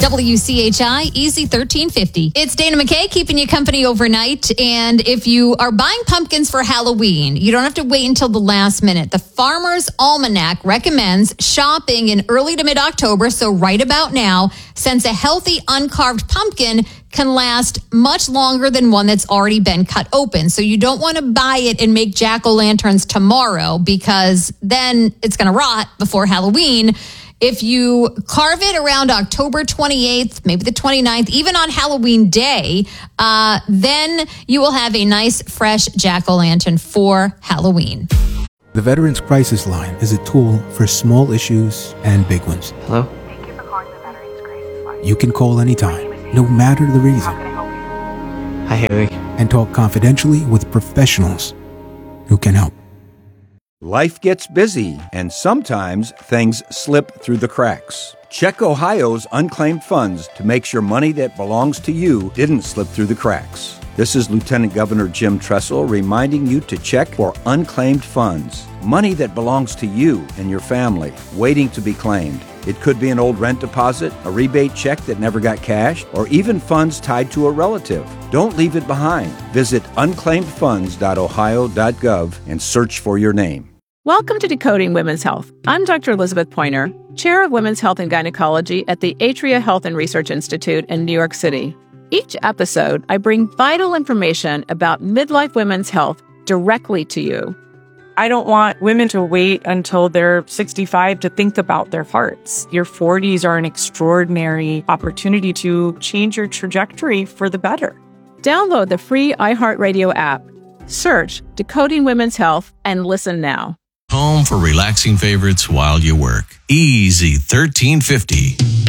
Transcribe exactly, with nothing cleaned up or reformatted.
W C H I, Easy thirteen fifty. It's Dana McKay keeping you company overnight. And if you are buying pumpkins for Halloween, you don't have to wait until the last minute. The Farmer's Almanac recommends shopping in early to mid-October, so right about now, since a healthy uncarved pumpkin can last much longer than one that's already been cut open. So you don't want to buy it and make jack-o'-lanterns tomorrow, because then it's going to rot before Halloween. If you carve it around October twenty-eighth, maybe the twenty-ninth, even on Halloween day, uh, then you will have a nice, fresh jack-o'-lantern for Halloween. The Veterans Crisis Line is a tool for small issues and big ones. Hello? Thank you for calling the Veterans Crisis Line. You can call anytime, no matter the reason. How can I help you? Hi, Harry. And talk confidentially with professionals who can help. Life gets busy, and sometimes things slip through the cracks. Check Ohio's unclaimed funds to make sure money that belongs to you didn't slip through the cracks. This is Lieutenant Governor Jim Tressel reminding you to check for unclaimed funds. Money that belongs to you and your family, waiting to be claimed. It could be an old rent deposit, a rebate check that never got cashed, or even funds tied to a relative. Don't leave it behind. Visit unclaimed funds dot ohio dot gov and search for your name. Welcome to Decoding Women's Health. I'm Doctor Elizabeth Pointer, Chair of Women's Health and Gynecology at the Atria Health and Research Institute in New York City. Each episode, I bring vital information about midlife women's health directly to you. I don't want women to wait until they're sixty-five to think about their farts. Your forties are an extraordinary opportunity to change your trajectory for the better. Download the free iHeartRadio app. Search Decoding Women's Health and listen now. Home for relaxing favorites while you work. Easy thirteen fifty.